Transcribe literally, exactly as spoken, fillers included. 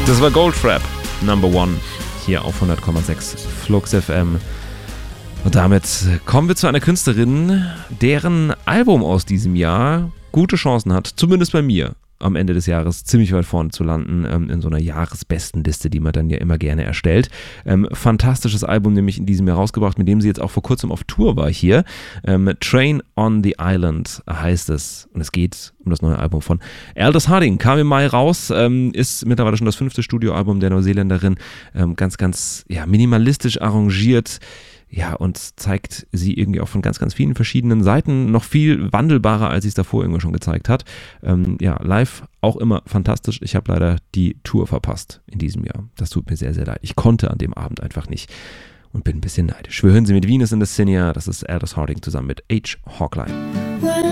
Das war Goldfrapp, Number One, hier auf hundert Komma sechs Flux F M. Und damit kommen wir zu einer Künstlerin, deren Album aus diesem Jahr gute Chancen hat, zumindest bei mir, am Ende des Jahres ziemlich weit vorne zu landen, ähm, in so einer Jahresbestenliste, die man dann ja immer gerne erstellt. Ähm, fantastisches Album nämlich in diesem Jahr rausgebracht, mit dem sie jetzt auch vor kurzem auf Tour war hier. Ähm, Train on the Island heißt es. Und es geht um das neue Album von Aldous Harding. Kam im Mai raus, ähm, ist mittlerweile schon das fünfte Studioalbum der Neuseeländerin. Ähm, ganz, ganz ja, minimalistisch arrangiert. Ja, und zeigt sie irgendwie auch von ganz, ganz vielen verschiedenen Seiten, noch viel wandelbarer, als sie es davor irgendwo schon gezeigt hat. Ähm, ja, live auch immer fantastisch. Ich habe leider die Tour verpasst in diesem Jahr. Das tut mir sehr, sehr leid. Ich konnte an dem Abend einfach nicht und bin ein bisschen neidisch. Wir hören sie mit Venus in the Senior. Das ist Aldous Harding zusammen mit H. Hawkline.